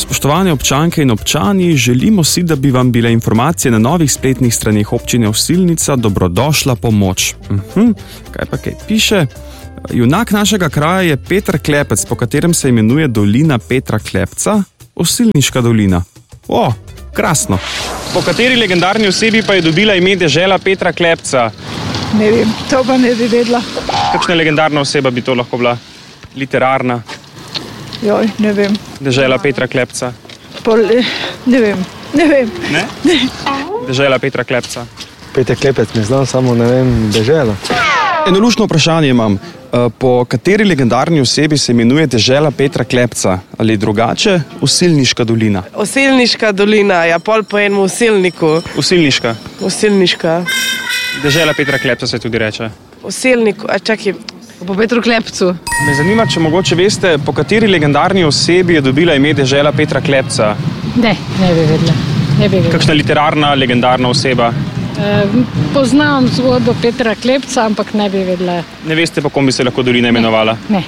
Spoštovane občanke in občani, želimo si, da bi vam bile informacije na novih spletnih straneh občine Osilnica dobrodošla pomoč. Kaj pa kaj piše? Junak našega kraja je Peter Klepec, po katerem se imenuje dolina Petra Klepca, Osilniška dolina. Krasno. Po kateri legendarni osebi pa je dobila ime dežela Petra Klepca? Ne vem, to pa ne bi vedela. Kakšna legendarna oseba bi to lahko bila? Literarna? Joj, ne vem. Dežela Petra Klepca? Ne vem. Ne? Ne. Dežela Petra Klepca. Peter Klepec, ne znam, samo ne vem dežela. Eno luštno vprašanje imam. Po kateri legendarni osebi se imenuje dežela Petra Klepca? Ali drugače Osilniška dolina? Osilniška dolina, ja, pol po enem osilniku. Osilniška? Osilniška. Dežela Petra Klepca se tudi reče. Osilniku, čakaj. Po Petru Klepcu. Me zanima, če mogoče veste, po kateri legendarni osebi je dobila ime dežela Petra Klepca? Ne bi vedela. Kakšna literarna, legendarna oseba? Poznam zgodbo Petra Klepca, ampak ne bi vedela. Ne veste, po kom bi se lahko dolina imenovala? Ne.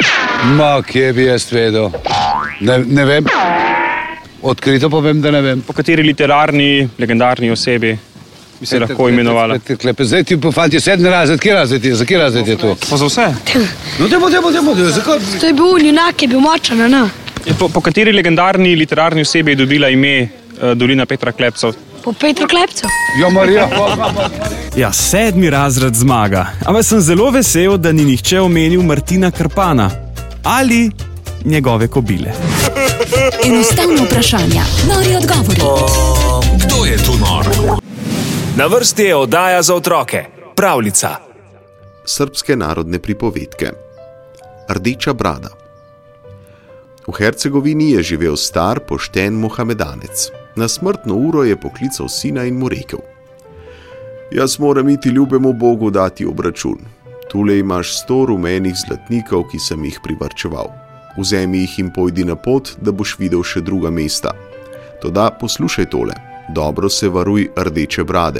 Kje bi jaz vedel? Ne vem. Odkrito povem, da ne vem. Po kateri literarni, legendarni osebi bi se lahko imenovala? Peter Klepec. Zdaj ti pa fanti 7. razred, za kje razred je to? Pa za vse? No, demo, zakaj? To je bil junak, je bil močan, ne? Po kateri legendarni literarni osebi je dobila ime dolina Petra Klepca? Po Petru Klepcu. Ja, Marija. Ja, 7. razred zmaga. Ampak sem zelo vesel, da ni nihče omenil Martina Krpana ali njegove kobile. Enostavno vprašanja, nori odgovori. Kdo je tu nor? Na vrsti je oddaja za otroke, pravljica. Srbske narodne pripovedke. Rdeča brada. V Hercegovini je živel star, pošten Mohamedanec. Na smrtno uro je poklical sina in mu rekel: Jaz moram iti ljubemu Bogu dati obračun. Tule imaš 100 rumenih zlatnikov, ki sem jih privarčeval. Vzemi jih in pojdi na pot, da boš videl še druga mesta. Toda poslušaj tole, dobro se varuj rdeče brade.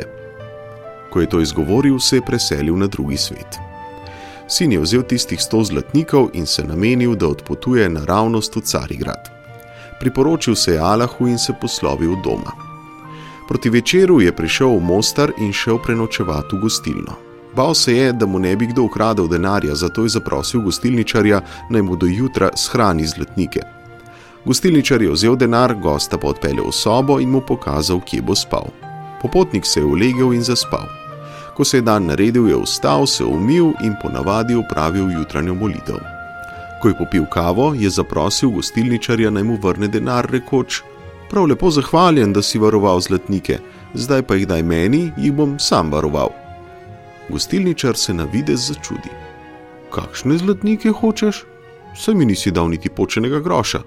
Ko je to izgovoril, se je preselil na drugi svet. Sin je vzel tistih 100 zlatnikov in se namenil, da odpotuje naravnost v Carigrad. Priporočil se je Allahu in se poslovil od doma. Proti večeru je prišel v Mostar in šel prenočevati v gostilno. Bal se je, da mu ne bi kdo ukradel denarja, zato je zaprosil gostilničarja, naj mu do jutra shrani zlatnike. Gostilničar je vzel denar, gosta pa odpeljal v sobo in mu pokazal, kje bo spal. Popotnik se je ulegel in zaspal. Ko se je dan naredil, je vstal, se umil in po navadi opravil jutranjo molitev. Ko je popil kavo, je zaprosil gostilničarja, naj mu vrne denar, rekoč: Prav lepo zahvaljen, da si varoval zlatnike, zdaj pa jih daj meni, jih bom sam varoval. Gostilničar se na videz začudi. Kakšne zlatnike hočeš? Saj mi nisi dal niti počenega groša.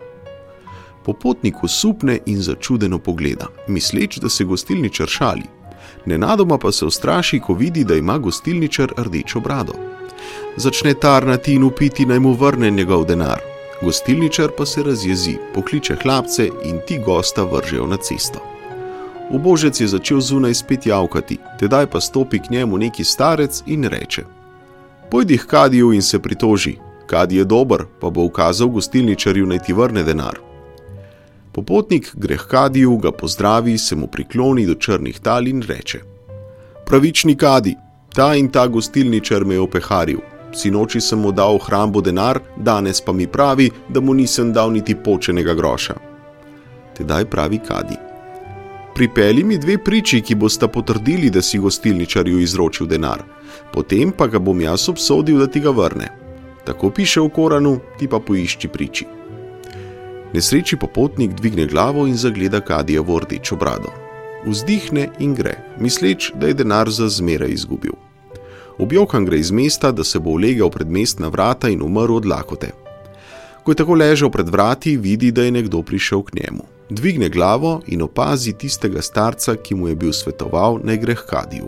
Popotnik osupne in začudeno pogleda, misleč, da se gostilničar šali. Nenadoma pa se ustraši, ko vidi, da ima gostilničar rdečo brado. Začne tarnati in upiti, naj mu vrne njegov denar. Gostilničar pa se razjezi, pokliče hlapce in ti gosta vržejo na cesto. Ubožec je začel zunaj spet javkati, tedaj pa stopi k njemu neki starec in reče: Pojdi k kadiju in se pritoži. Kadij je dober, pa bo ukazal gostilničarju, naj ti vrne denar. Popotnik gre k kadiju, ga pozdravi, se mu prikloni do črnih tal in reče: Pravični kadij, ta in ta gostilničar me je opeharil. Sinoči sem mu dal v hrambo denar, danes pa mi pravi, da mu nisem dal niti počenega groša. Tedaj pravi kadij: Pripelji mi 2 priči, ki bosta potrdili, da si gostilničarju izročil denar. Potem pa ga bom jaz obsodil, da ti ga vrne. Tako piše v Koranu, ti pa poišči priči. Nesreči popotnik dvigne glavo in zagleda kadijevo rdečo brado. Vzdihne in gre, misleč, da je denar za zmeraj izgubil. Objokan gre iz mesta, da se bo ulegel pred mestna vrata in umrl od lakote. Ko je tako ležal pred vrati, vidi, da je nekdo prišel k njemu. Dvigne glavo in opazi tistega starca, ki mu je bil svetoval, naj gre k kadiju.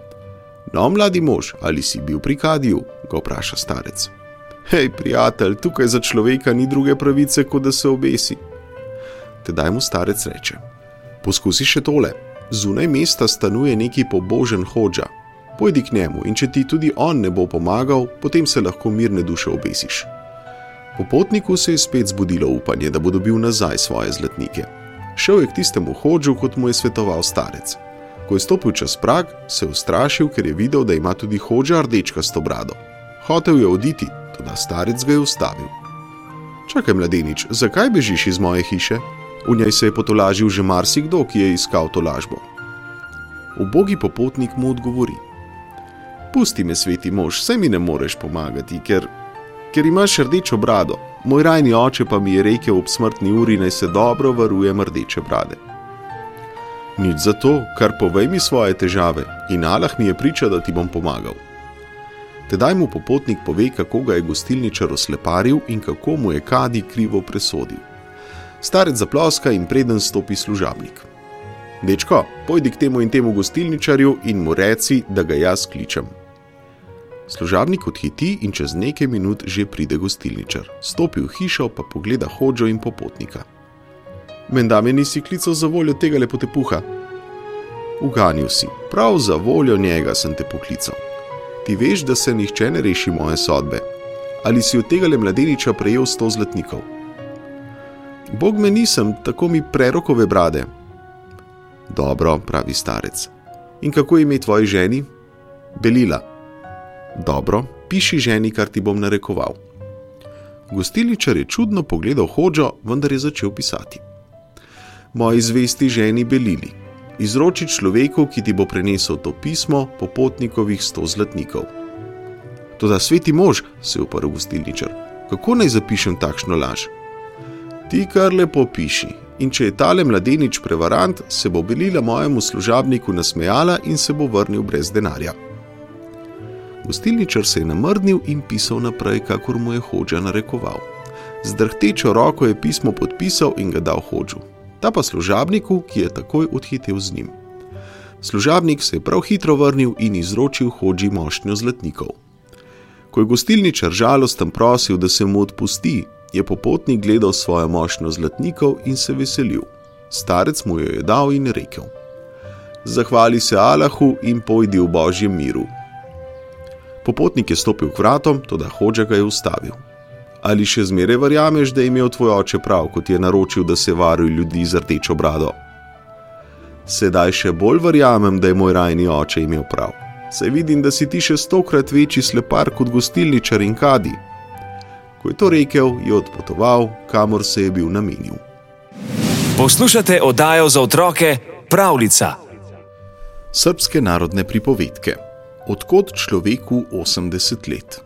No, mladi mož, ali si bil pri kadiju? Ga vpraša starec. Hej, prijatelj, tukaj za človeka ni druge pravice, kot da se obesi. Tedaj mu starec reče: Poskusi še tole, zunaj mesta stanuje neki pobožen hodža. Pojdi k njemu in če ti tudi on ne bo pomagal, potem se lahko mirne duše obesiš. Popotniku se je spet zbudilo upanje, da bo dobil nazaj svoje zlatnike. Šel je k tistemu hodžu, kot mu je svetoval starec. Ko je stopil čez prag, se je ustrašil, ker je videl, da ima tudi hodža rdečkasto brado. Hotel je oditi, toda starec ga je ustavil. Čakaj, mladenič, zakaj bežiš iz moje hiše? V njej se je potolažil že marsikdo, ki je iskal tolažbo. Ubogi popotnik mu odgovori: Pusti me, sveti mož, saj mi ne moreš pomagati, ker imaš rdečo brado. Moj rajni oče pa mi je rekel ob smrtni uri, naj se dobro varujem rdeče brade. Nič za to, kar povej mi svoje težave in Allah mi je priča, da ti bom pomagal. Tedaj mu popotnik pove, kako ga je gostilničar osleparil in kako mu je kadi krivo presodil. Starec zaploska in preden stopi služabnik. Dečko, pojdi k temu in temu gostilničarju in mu reci, da ga jaz kličem. Služabnik odhiti in čez nekaj minut že pride gostilničar. Stopi v hišo, pa pogleda hodžo in popotnika. Menda me nisi klical za voljo tega lepotepuha? Uganil si, prav za voljo njega sem te poklical. Ti veš, da se nihče ne reši moje sodbe. Ali si od tegale mladeniča prejel 100 zlatnikov? Bog me nisem, tako mi prerokove brade. Dobro, pravi starec. In kako ime tvoji ženi? Belila. Dobro, piši ženi, kar ti bom narekoval. Gostilničar je čudno pogledal hodžo, vendar je začel pisati. Moji zvesti ženi Belili, izroči človeku, ki ti bo prenesel to pismo, popotnikovih 100 zlatnikov. Toda, sveti mož, se je uprl gostilničar, kako naj zapišem takšno laž? Ti kar lepo piši, in če je tale mladenič prevarant, se bo Belila mojemu služabniku nasmejala in se bo vrnil brez denarja. Gostilničar se je namrdnil in pisal naprej, kakor mu je hodža narekoval. Z drhtečo roko je pismo podpisal in ga dal hodžu. Ta pa služabniku, ki je takoj odhitel z njim. Služabnik se je prav hitro vrnil in izročil hodži mošnjo zlatnikov. Ko je gostilničar žalosten prosil, da se mu odpusti, je popotnik gledal svojo mošnjo zlatnikov in se veselil. Starec mu jo je dal in rekel: Zahvali se Allahu in pojdi v božjem miru. Popotnik je stopil k vratom, toda hodža ga je ustavil. Ali še zmeraj verjameš, da je imel tvoj oče prav, kot je naročil, da se varuj ljudi z rdečo brado? Sedaj še bolj verjamem, da je moj rajni oče imel prav. Saj vidim, da si ti še 100-krat večji slepar kot gostilničar in kadi. Ko je to rekel, je odpotoval, kamor se je bil namenil. Poslušate oddajo za otroke Pravljica. Srbske narodne pripovedke. Od kod človeku 80 let?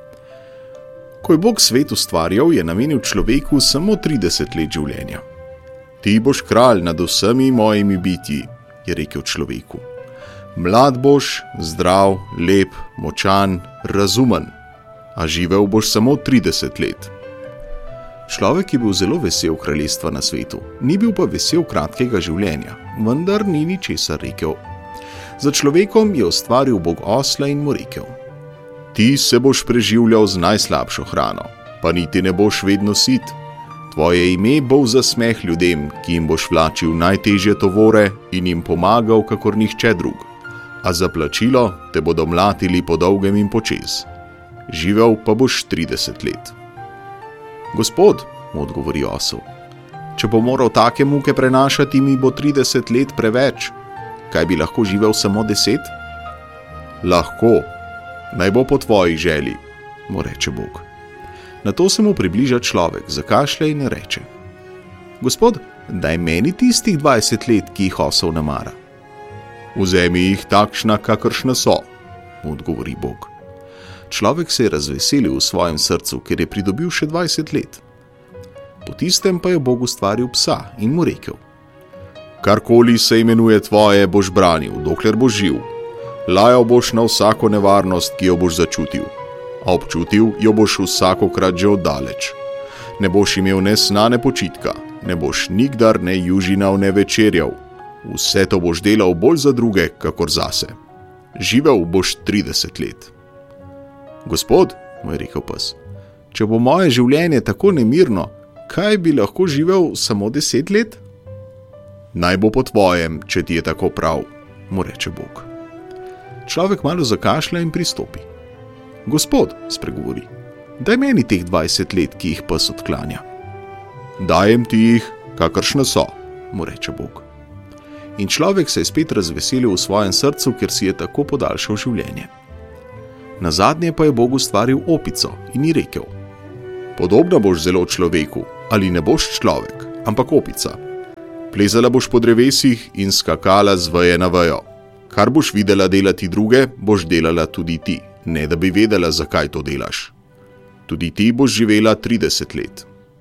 Ko je Bog svet ustvarjal, je namenil človeku samo 30 let življenja. Ti boš kralj nad vsemi mojimi bitji, je rekel človeku. Mlad boš, zdrav, lep, močan, razumen, a živel boš samo 30 let. Človek je bil zelo vesel kraljestva na svetu, ni bil pa vesel kratkega življenja, vendar ni ničesar rekel. Za človekom je ustvaril Bog osla in mu rekel: Ti se boš preživljal z najslabšo hrano, pa niti ne boš vedno sit. Tvoje ime bo v zasmeh ljudem, ki jim boš vlačil najtežje tovore in jim pomagal, kakor nihče drug. A za plačilo te bodo mlatili po dolgem in počez. Živel pa boš 30 let. Gospod, mu odgovori osel, če bo moral take muke prenašati, mi bo 30 let preveč. Kaj bi lahko živel samo 10? Lahko. Naj bo po tvoji želji, mu reče Bog. Nato se mu približa človek, zakašlja in reče: Gospod, daj meni tistih 20 let, ki jih osel namara. Vzemi jih takšna, kakršna so, mu odgovori Bog. Človek se je razveselil v svojem srcu, ker je pridobil še 20 let. Po tistem pa je Bog ustvaril psa in mu rekel: Karkoli se imenuje tvoje, boš branil, dokler boš živ. Lajal boš na vsako nevarnost, ki jo boš začutil, a občutil jo boš vsakokrat že oddaleč. Ne boš imel ne sna, ne počitka, ne boš nikdar ne južinal, ne večerjal. Vse to boš delal bolj za druge, kakor zase. Živel boš 30 let. Gospod, mu je rekel pes, če bo moje življenje tako nemirno, kaj bi lahko živel samo 10 let? Naj bo po tvojem, če ti je tako prav, mu reče Bog. Človek malo zakašlja in pristopi. Gospod, spregovori, daj meni teh 20 let, ki jih pes odklanja. Dajem ti jih, kakršne so, mu reče Bog. In človek se je spet razveselil v svojem srcu, ker si je tako podaljšal življenje. Nazadnje pa je Bog ustvaril opico in ji rekel: podobna boš zelo človeku, ali ne boš človek, ampak opica. Plezala boš po drevesih in skakala z veje na vejo. Kar boš videla delati druge, boš delala tudi ti, ne da bi vedela, zakaj to delaš. Tudi ti boš živela 30 let.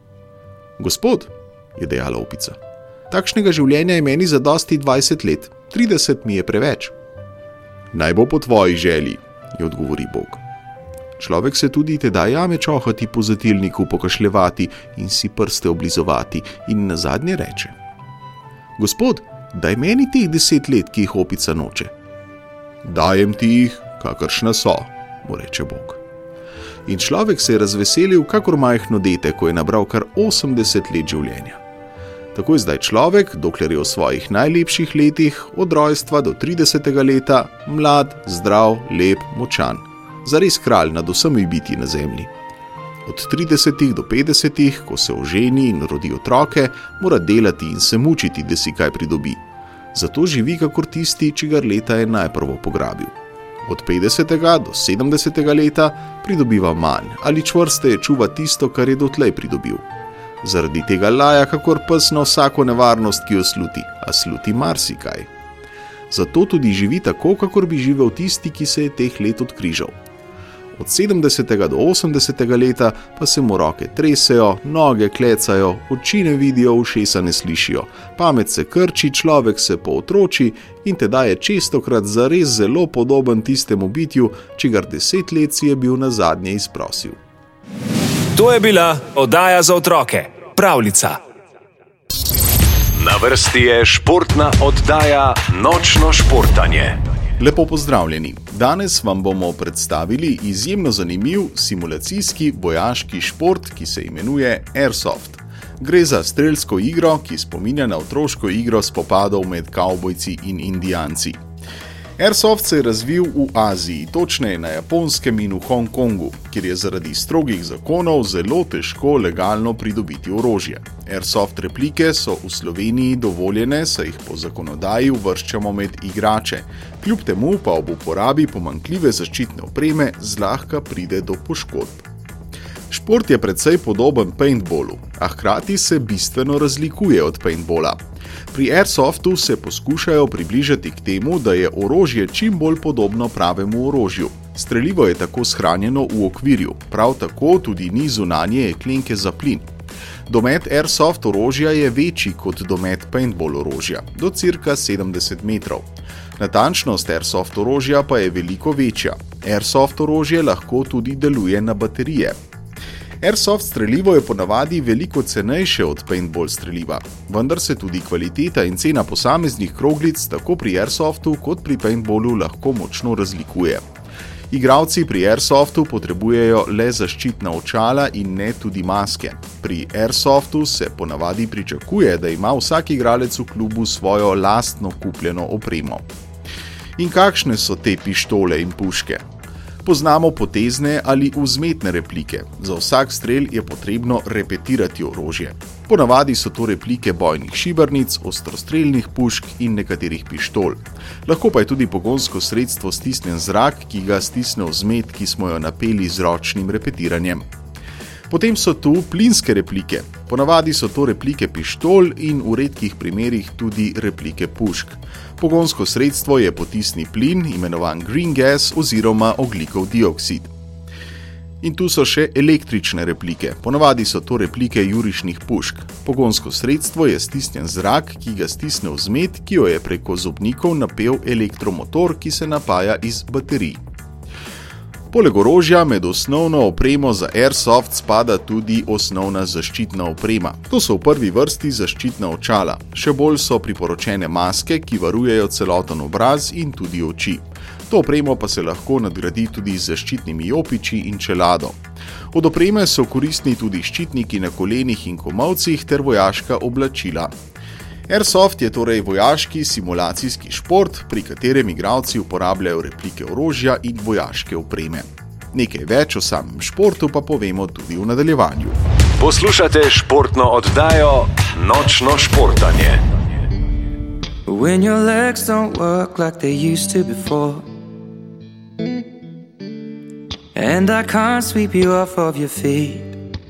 Gospod, je dejala opica, takšnega življenja je meni zadosti 20 let, 30 mi je preveč. Naj bo po tvoji želji, je odgovori Bog. Človek se tudi tedaj jame čohati po zatilniku, pokašljevati in si prste oblizovati in nazadnje reče: Gospod, daj meni teh 10 let, ki jih opica noče. Dajem ti jih, kakršna so, mu reče Bog. In človek se je razveselil, kakor majhno dete, ko je nabral kar 80 let življenja. Tako je zdaj človek, dokler je v svojih najlepših letih, od rojstva do 30. leta, mlad, zdrav, lep, močan. Zares kralj nad vsemi bitji na zemlji. Od 30 do 50, ko se oženi in rodi otroke, mora delati in se mučiti, da si kaj pridobi. Zato živi kakor tisti, čigar leta je najprvo pograbil. Od 50. do 70. leta pridobiva manj ali čvrsteje čuva tisto, kar je dotlej pridobil. Zaradi tega laja kakor pes na vsako nevarnost, ki jo sluti, a sluti marsikaj. Zato tudi živi tako, kakor bi živel tisti, ki se je teh let odkrižal. Od 70. do 80. leta pa se mu roke tresejo, noge klecajo, oči ne vidijo, ušesa ne slišijo, pamet se krči, človek se pootroči in tedaj je čestokrat zares zelo podoben tistemu bitju, čigar 10 let si je bil nazadnje izprosil. To je bila oddaja za otroke, Pravljica. Na vrsti je športna oddaja Nočno športanje. Lepo pozdravljeni. Danes vam bomo predstavili izjemno zanimiv simulacijski vojaški šport, ki se imenuje Airsoft. Gre za strelsko igro, ki spominja na otroško igro spopadov med kavbojci in indijanci. Airsoft se je razvil v Aziji, točneje na Japonskem in v Hongkongu, kjer je zaradi strogih zakonov zelo težko legalno pridobiti orožje. Airsoft replike so v Sloveniji dovoljene, saj jih po zakonodaji uvrščamo med igrače. Kljub temu pa ob uporabi pomanjkljive zaščitne opreme zlahka pride do poškodb. Šport je precej podoben paintballu, a hkrati se bistveno razlikuje od paintballa. Pri Airsoftu se poskušajo približati k temu, da je orožje čim bolj podobno pravemu orožju. Strelivo je tako shranjeno v okvirju, prav tako tudi ni zunanje jeklenke za plin. Domet Airsoft orožja je večji kot domet paintball orožja, do cirka 70 metrov. Natančnost Airsoft orožja pa je veliko večja. Airsoft orožje lahko tudi deluje na baterije. Airsoft strelivo je ponavadi veliko cenejše od paintball streliva, vendar se tudi kvaliteta in cena posameznih kroglic tako pri Airsoftu kot pri paintballu lahko močno razlikuje. Igralci pri Airsoftu potrebujejo le zaščitna očala in ne tudi maske. Pri Airsoftu se ponavadi pričakuje, da ima vsak igralec v klubu svojo lastno kupljeno opremo. In kakšne so te pištole in puške? Poznamo potezne ali vzmetne replike. Za vsak strel je potrebno repetirati orožje. Ponavadi so to replike bojnih šibernic, ostrostrelnih pušk in nekaterih pištol. Lahko pa je tudi pogonsko sredstvo stisnjen zrak, ki ga stisne vzmet, ki smo jo napeli z ročnim repetiranjem. Potem so tu plinske replike. Ponavadi so to replike pištol in v redkih primerih tudi replike pušk. Pogonsko sredstvo je potisni plin, imenovan green gas oziroma ogljikov dioksid. In tu so še električne replike. Ponavadi so to replike jurišnih pušk. Pogonsko sredstvo je stisnjen zrak, ki ga stisne vzmet, ki jo je preko zobnikov napel elektromotor, ki se napaja iz baterij. Poleg orožja med osnovno opremo za Airsoft spada tudi osnovna zaščitna oprema. To so v prvi vrsti zaščitna očala. Še bolj so priporočene maske, ki varujejo celoten obraz in tudi oči. To opremo pa se lahko nadgradi tudi z zaščitnimi jopiči in čelado. Od opreme so koristni tudi ščitniki na kolenih in komolcih ter vojaška oblačila. Airsoft je torej vojaški simulacijski šport, pri katerem igralci uporabljajo replike orožja in vojaške opreme. Nekaj več o samem športu pa povemo tudi v nadaljevanju. Poslušate športno oddajo Nočno športanje. When your legs don't work like they used to before, and I can't sweep you off of your feet,